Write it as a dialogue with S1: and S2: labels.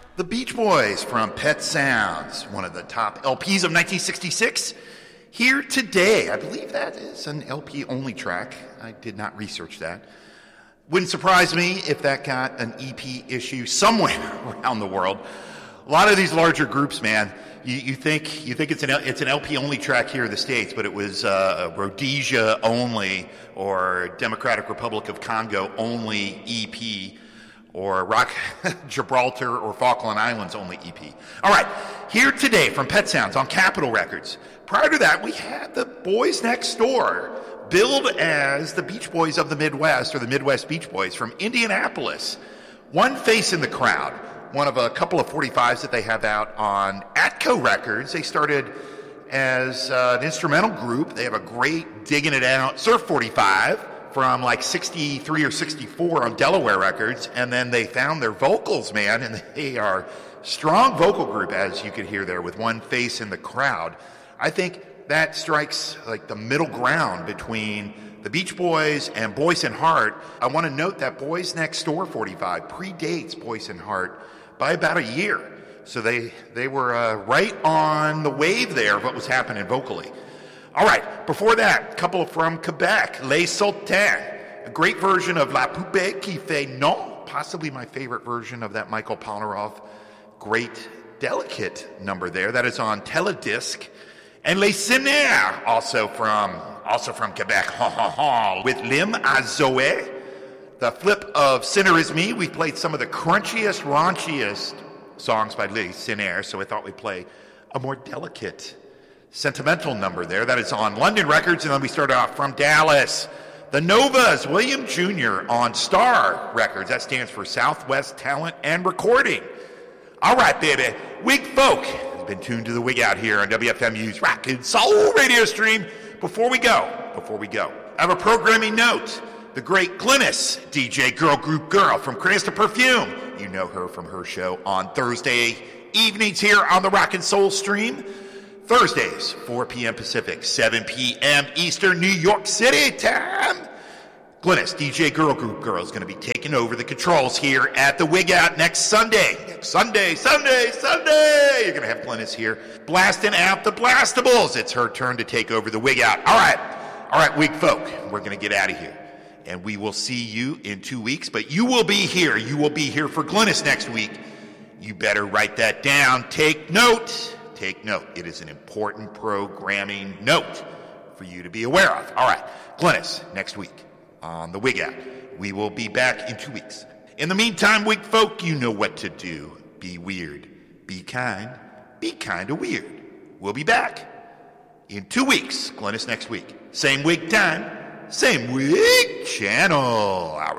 S1: The Beach Boys from Pet Sounds, one of the top LPs of 1966. Here today, I believe that is an LP-only track. I did not research that. Wouldn't surprise me if that got an EP issue somewhere around the world. A lot of these larger groups, man, you think it's an LP-only track here in the States, but it was Rhodesia only or Democratic Republic of Congo only EP, or Rock Gibraltar or Falkland Islands only EP. All right, here today from Pet Sounds on Capitol Records. Prior to that, we had the Boys Next Door, billed as the Beach Boys of the Midwest, or the Midwest Beach Boys from Indianapolis. One Face in the Crowd, one of a couple of 45s that they have out on Atco Records. They started as an instrumental group. They have a great Digging It Out Surf 45 from like 63 or 64 on Delaware Records, and then they found their vocals, man, and they are strong vocal group, as you could hear there with One Face in the Crowd. I think that strikes like the middle ground between the Beach Boys and Boyce and Hart. I want to note that Boys Next Door 45 predates Boyce and Hart by about a year, so they were right on the wave there of what was happening vocally. All right, before that, a couple from Quebec, Les Sultans, a great version of La Poupée qui fait non, possibly my favorite version of that Michael Polnareff great delicate number there. That is on Teledisc. And Les Sinner, also from Quebec, with Lim à Zoé. The flip of Sinner is Me. We played some of the crunchiest, raunchiest songs by Les Sinner, so I thought we'd play a more delicate sentimental number there. That is on London Records. And then we start off from Dallas, the Novas, William Jr. on Star Records. That stands for Southwest Talent and Recording. All right, baby. Wig Folk has been tuned to the Wig Out here on WFMU's Rock and Soul radio stream. Before we go, I have a programming note. The great Glynis, DJ Girl Group Girl from Cranister Perfume. You know her from her show on Thursday evenings here on the Rock and Soul stream. Thursdays, 4 p.m. Pacific, 7 p.m. Eastern, New York City time. Glynis, DJ Girl Group Girl, is going to be taking over the controls here at the Wig Out next Sunday. Sunday. You're going to have Glynis here blasting out the blastables. It's her turn to take over the Wig Out. All right, Wig Folk, we're going to get out of here. And we will see you in 2 weeks, but you will be here. You will be here for Glynis next week. You better write that down. Take note. It is an important programming note for you to be aware of. All right, Glynis, next week on the Wig Out. We will be back in 2 weeks. In the meantime, Wig Folk, you know what to do. Be weird. Be kind of weird. We'll be back in 2 weeks. Glynis next week. Same wig time, same wig channel. All right.